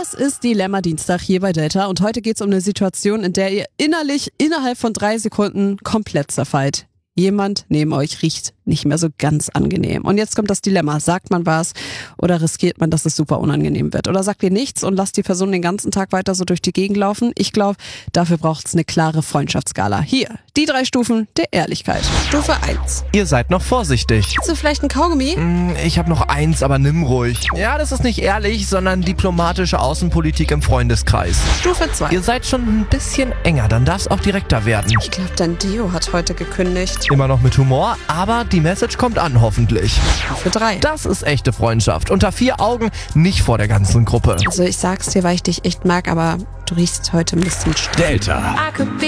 Es ist Dilemma-Dienstag hier bei Delta und heute geht es um eine Situation, in der ihr innerlich innerhalb von 3 Sekunden komplett zerfallt. Jemand neben euch riecht nicht mehr so ganz angenehm. Und jetzt kommt das Dilemma. Sagt man was oder riskiert man, dass es super unangenehm wird? Oder sagt ihr nichts und lasst die Person den ganzen Tag weiter so durch die Gegend laufen? Ich glaube, dafür braucht es eine klare Freundschaftsskala. Hier, die 3 Stufen der Ehrlichkeit. Stufe 1. Ihr seid noch vorsichtig. Hast du vielleicht ein Kaugummi? Ich habe noch 1, aber nimm ruhig. Ja, das ist nicht ehrlich, sondern diplomatische Außenpolitik im Freundeskreis. Stufe 2. Ihr seid schon ein bisschen enger, dann darf es auch direkter werden. Ich glaube, dein Deo hat heute gekündigt. Immer noch mit Humor, aber die Message kommt an, hoffentlich. Stufe 3. Das ist echte Freundschaft. Unter 4 Augen, nicht vor der ganzen Gruppe. Also ich sag's dir, weil ich dich echt mag, aber du riechst heute ein bisschen stark. Delta.